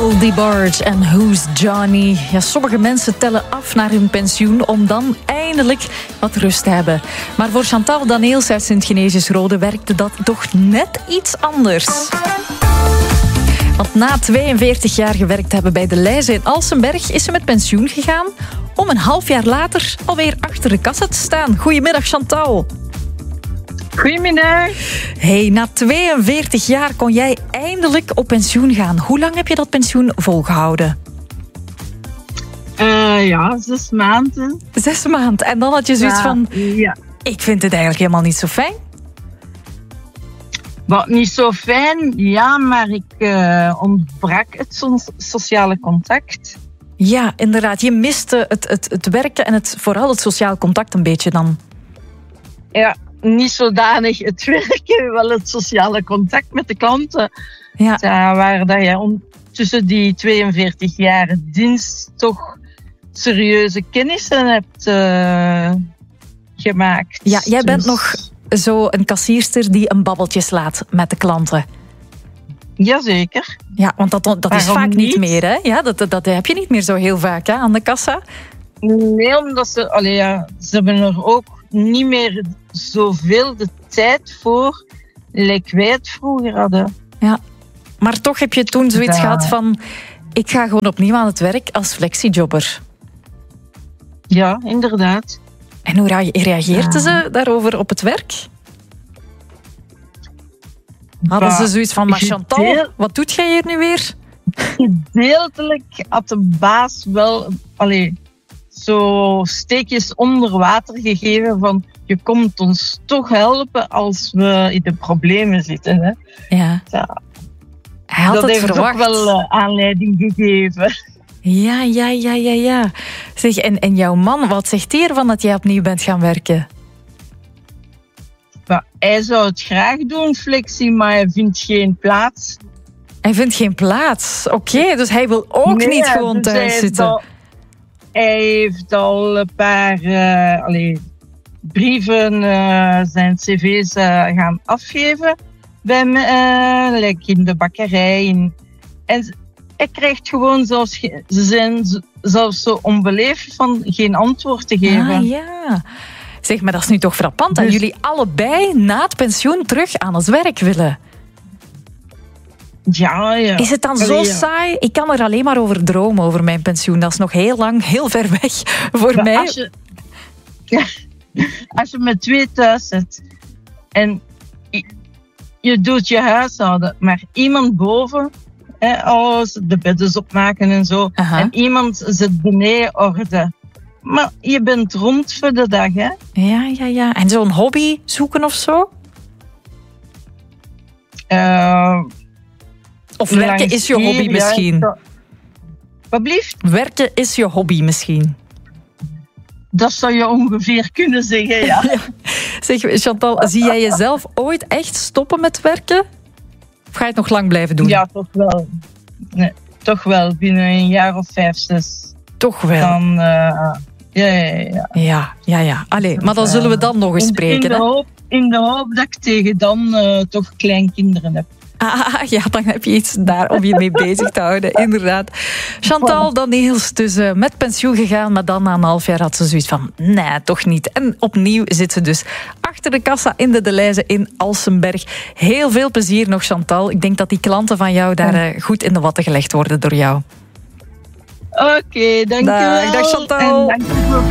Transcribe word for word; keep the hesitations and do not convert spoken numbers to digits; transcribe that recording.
Paul DeBarge en Who's Johnny? Ja, sommige mensen tellen af naar hun pensioen om dan eindelijk wat rust te hebben. Maar voor Chantal Daniels uit Sint-Genesius-Rode werkte dat toch net iets anders. Want na tweeënveertig jaar gewerkt te hebben bij de Leize in Alsenberg is ze met pensioen gegaan om een half jaar later alweer achter de kassa te staan. Goedemiddag, Chantal. Goedemiddag. Hey, na tweeënveertig jaar kon jij eindelijk op pensioen gaan. Hoe lang heb je dat pensioen volgehouden? Uh, ja, zes maanden. Zes maanden. En dan had je zoiets ja, van... Ja. Ik vind het eigenlijk helemaal niet zo fijn. Wat niet zo fijn, ja, maar ik uh, ontbrak het so- sociale contact. Ja, inderdaad. Je miste het, het, het werken en het, vooral het sociaal contact een beetje dan. Ja, niet zodanig het werken, wel het sociale contact met de klanten. Ja. Ja, waar dat je on- tussen die tweeënveertig jaar dienst toch serieuze kennissen hebt uh, gemaakt. Ja, jij bent dus... nog zo een kassierster die een babbeltje slaat met de klanten. Jazeker. Ja, want dat, dat is vaak niet, niet meer, hè? Ja, dat, dat, dat heb je niet meer zo heel vaak, hè, aan de kassa. Nee, omdat ze... Allee, ja, ze hebben er ook niet meer zoveel de tijd voor, like wij het vroeger hadden. Ja, maar toch heb je toen zoiets ja. gehad van... Ik ga gewoon opnieuw aan het werk als flexijobber. Ja, inderdaad. En hoe reageerden ja. ze daarover op het werk? Hadden bah, ze zoiets van, maar Chantal, gedeel... wat doet jij hier nu weer? Gedeeltelijk had de baas wel allee, zo steekjes onder water gegeven van je komt ons toch helpen als we in de problemen zitten. Hè? Ja. ja. Hij had dat het heeft verwacht. toch wel uh, aanleiding gegeven. Ja, ja, ja, ja, ja. Zeg, en, en jouw man, wat zegt hij ervan dat jij opnieuw bent gaan werken? Maar hij zou het graag doen, flexie, maar hij vindt geen plaats. Hij vindt geen plaats. Oké, okay, dus hij wil ook nee, niet gewoon dus thuis hij zitten. Al, hij heeft al een paar uh, allee, brieven, uh, zijn cv's uh, gaan afgeven bij me, uh, like in de bakkerij. In, en hij krijgt gewoon zelfs, ze zijn zelfs zo onbeleefd van geen antwoord te geven. Ah, ja. Zeg, maar dat is nu toch frappant dus... dat jullie allebei na het pensioen terug aan het werk willen. Ja, ja. Is het dan Allee, zo ja. saai? Ik kan er alleen maar over dromen, over mijn pensioen. Dat is nog heel lang, heel ver weg voor maar mij. Als je, ja, als je met twee thuis zit en je, je doet je huishouden, maar iemand boven, hè, oh, de bedden opmaken en zo, Aha. en iemand zet beneden orde. Maar je bent rond voor de dag, hè? Ja, ja, ja. En zo'n hobby zoeken of zo? Uh, of werken is je hobby misschien? Ja, wat blieft? Werken is je hobby misschien? Dat zou je ongeveer kunnen zeggen, ja. ja. Zeg, Chantal, zie jij jezelf ooit echt stoppen met werken? Of ga je het nog lang blijven doen? Ja, toch wel. Nee, toch wel. Binnen een jaar of vijf, zes. Toch wel? Dan... Uh, Ja, ja, ja. Ja, ja, ja. Allee, maar dan zullen we dan nog eens spreken. In de, hè? hoop, in de hoop dat ik tegen dan uh, toch kleinkinderen heb. Ah, ja, dan heb je iets daar om je mee bezig te houden, inderdaad. Chantal Daniels dus uh, met pensioen gegaan, maar dan na een half jaar had ze zoiets van, nee, toch niet. En opnieuw zit ze dus achter de kassa in de De Leize in Alsenberg. Heel veel plezier nog, Chantal. Ik denk dat die klanten van jou daar uh, goed in de watten gelegd worden door jou. Oké, okay, dankjewel. Dag, dag Chantal. En dank je voor